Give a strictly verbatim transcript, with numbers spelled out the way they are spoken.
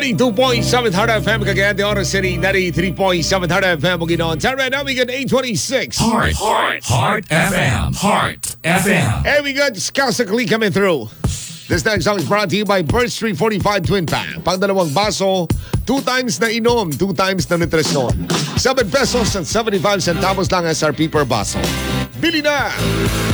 ninety-two point seven Heart F M, Cagayan de Oro City, ninety-three point seven Heart F M, Bukidnon. Time right now, we got eight twenty-six. Heart, Heart, Heart F M, Heart F M. And we got Scousically coming through. This next song is brought to you by Birch three forty-five Twin Pack. Pang dalawang baso, two times na inom, two times na nutrisyon. seven pesos and seventy-five centavos lang S R P per baso. Bili na!